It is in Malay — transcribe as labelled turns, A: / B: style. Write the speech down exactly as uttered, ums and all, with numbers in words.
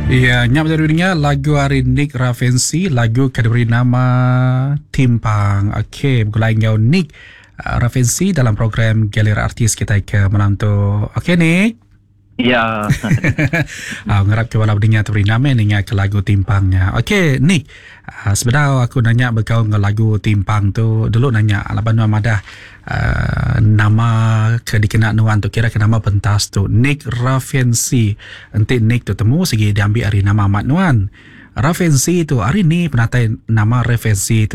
A: Ya, nyap jadinya lagu hari Nick Ravensi, lagu kadiberi nama Timpang. Okey, bergulai dengan Nick uh, Ravensi dalam program Galeri Artis kita ke malam tu. Okey, Nick.
B: Ya.
A: Ah, ngarap ke wala berinya teberi nama ni ke lagu Timpangnya. Okey, Nick. Uh, sebenarnya aku nanya berkau dengan lagu Timpang tu. Dulu nanya alaban ada uh, nama ke dikenal nuan tu kira ke nama pentas tu Nick Ravensi. Nanti Nick tu temu segi diambil hari nama Mat Nuan. Ravensi tu hari ni penatai nama Ravensi tu